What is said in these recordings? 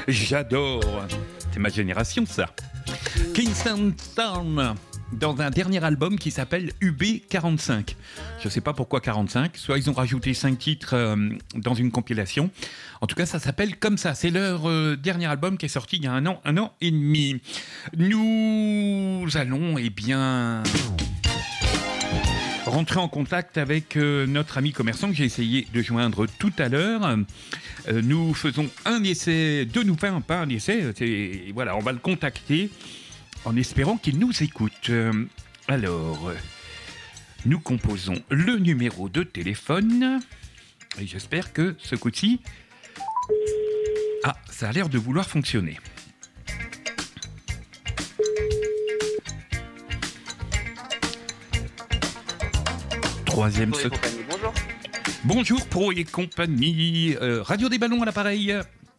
J'adore. C'est ma génération, ça. Kingston Storm, dans un dernier album qui s'appelle UB45. Je ne sais pas pourquoi 45, soit ils ont rajouté 5 titres dans une compilation. En tout cas, ça s'appelle comme ça. C'est leur dernier album qui est sorti il y a un an et demi. Nous allons, rentrer en contact avec notre ami commerçant que j'ai essayé de joindre tout à l'heure. Nous faisons un essai de nous, pas un essai, voilà, on va le contacter en espérant qu'il nous écoute. Alors, nous composons le numéro de téléphone et j'espère que ce coup-ci, ça a l'air de vouloir fonctionner. Troisième bonjour. Bonjour Pro et compagnie, Radio des Ballons à l'appareil.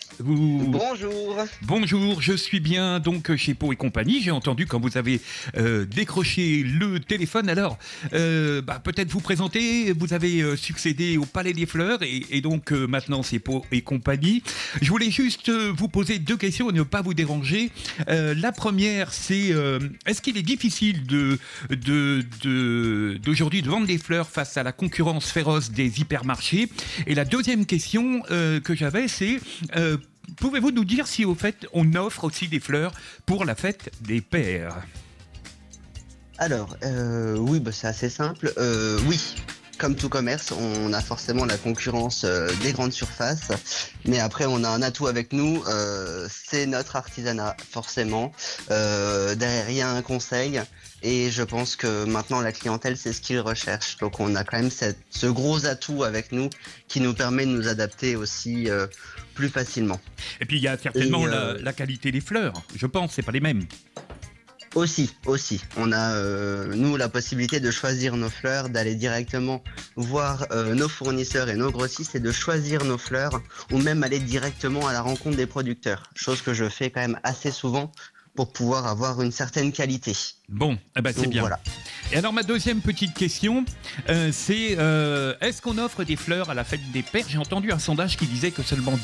Bonjour, je suis bien donc chez Pau et compagnie. J'ai entendu quand vous avez décroché le téléphone. Alors, peut-être vous présenter. Vous avez succédé au Palais des Fleurs et donc maintenant c'est Pau et compagnie. Je voulais juste vous poser 2 questions et ne pas vous déranger. La première, c'est est-ce qu'il est difficile d'aujourd'hui de vendre des fleurs face à la concurrence féroce des hypermarchés? Et la deuxième question que j'avais, c'est pouvez-vous nous dire si au fait on offre aussi des fleurs pour la fête des pères? Alors, oui, c'est assez simple. Oui, comme tout commerce, on a forcément la concurrence des grandes surfaces. Mais après, on a un atout avec nous, c'est notre artisanat, forcément. Derrière, il y a un conseil. Et je pense que maintenant, la clientèle, c'est ce qu'ils recherchent. Donc, on a quand même ce gros atout avec nous qui nous permet de nous adapter aussi plus facilement. Et puis, il y a certainement la qualité des fleurs. Je pense, c'est pas les mêmes. Aussi. On a, nous, la possibilité de choisir nos fleurs, d'aller directement voir nos fournisseurs et nos grossistes et de choisir nos fleurs ou même aller directement à la rencontre des producteurs. Chose que je fais quand même assez souvent pour pouvoir avoir une certaine qualité. Bon, c'est donc, bien. Voilà. Et alors ma deuxième petite question, c'est est-ce qu'on offre des fleurs à la fête des pères? J'ai entendu un sondage qui disait que seulement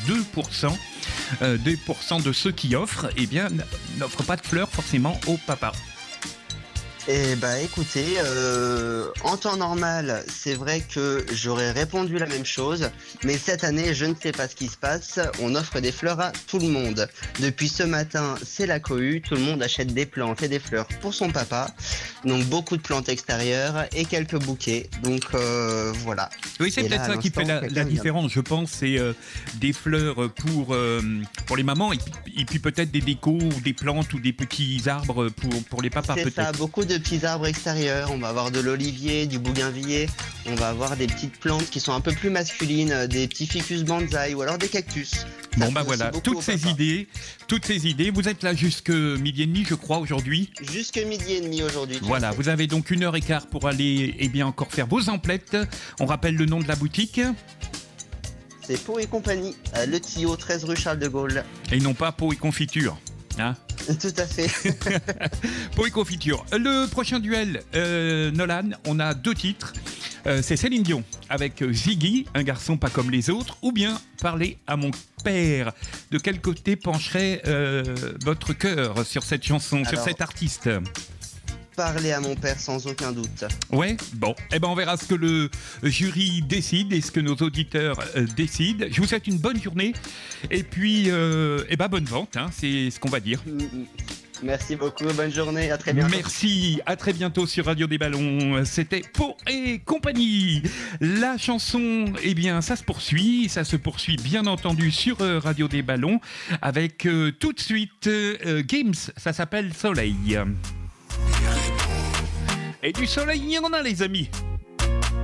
2% de ceux qui offrent, n'offrent pas de fleurs forcément au papa. Eh écoutez, en temps normal, c'est vrai que j'aurais répondu la même chose, mais cette année, je ne sais pas ce qui se passe, on offre des fleurs à tout le monde. Depuis ce matin, c'est la cohue, tout le monde achète des plantes et des fleurs pour son papa, donc beaucoup de plantes extérieures et quelques bouquets, donc voilà. Oui, c'est peut-être ça qui fait la différence, je pense, c'est des fleurs pour les mamans et puis peut-être des décos ou des plantes ou des petits arbres pour les papas peut-être. C'est ça, beaucoup de petits arbres extérieurs, on va avoir de l'olivier, du bougainvillier, on va avoir des petites plantes qui sont un peu plus masculines, des petits ficus bonsaï ou alors des cactus. Bon voilà, toutes ces idées, vous êtes là jusque midi et demi je crois aujourd'hui. Jusque midi et demi aujourd'hui. Voilà, vous avez donc 1h15 pour aller encore faire vos emplettes. On rappelle le nom de la boutique. C'est Pau et compagnie, Le Tillot, 13 rue Charles de Gaulle. Et non pas Pau et confiture, hein? Tout à fait. Pau et confiture. Le prochain duel, Nolan, on a 2 titres. C'est Céline Dion avec Ziggy, un garçon pas comme les autres, ou bien Parler à mon père. De quel côté pencherait votre cœur sur cette chanson, sur cet artiste? Parler à mon père sans aucun doute. Ouais, bon, on verra ce que le jury décide et ce que nos auditeurs décident. Je vous souhaite une bonne journée et puis bonne vente, hein, c'est ce qu'on va dire. Merci beaucoup, bonne journée, à très bientôt. Merci, à très bientôt sur Radio des Ballons. C'était Pau et compagnie. La chanson, ça se poursuit bien entendu sur Radio des Ballons avec tout de suite Games, ça s'appelle Soleil. Et du soleil, il y en a les amis.